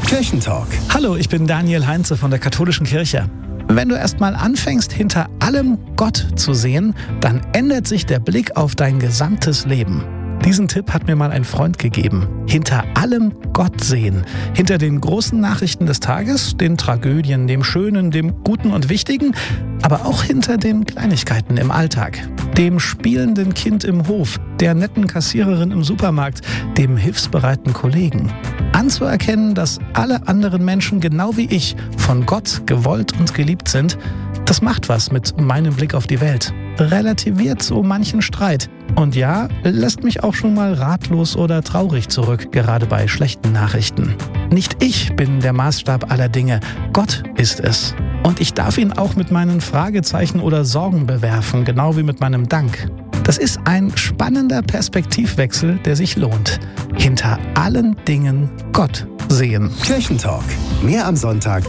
Kirchentalk. Hallo, ich bin Daniel Heinze von der Katholischen Kirche. Wenn du erst mal anfängst, hinter allem Gott zu sehen, dann ändert sich der Blick auf dein gesamtes Leben. Diesen Tipp hat mir mal ein Freund gegeben. Hinter allem Gott sehen. Hinter den großen Nachrichten des Tages, den Tragödien, dem Schönen, dem Guten und Wichtigen, aber auch hinter den Kleinigkeiten im Alltag. Dem spielenden Kind im Hof, der netten Kassiererin im Supermarkt, dem hilfsbereiten Kollegen. Anzuerkennen, dass alle anderen Menschen genau wie ich von Gott gewollt und geliebt sind, das macht was mit meinem Blick auf die Welt. Relativiert so manchen Streit. Und ja, lässt mich auch schon mal ratlos oder traurig zurück, gerade bei schlechten Nachrichten. Nicht ich bin der Maßstab aller Dinge, Gott ist es. Und ich darf ihn auch mit meinen Fragezeichen oder Sorgen bewerfen, genau wie mit meinem Dank. Das ist ein spannender Perspektivwechsel, der sich lohnt. Hinter allen Dingen Gott sehen. Kirchentalk. Mehr am Sonntag.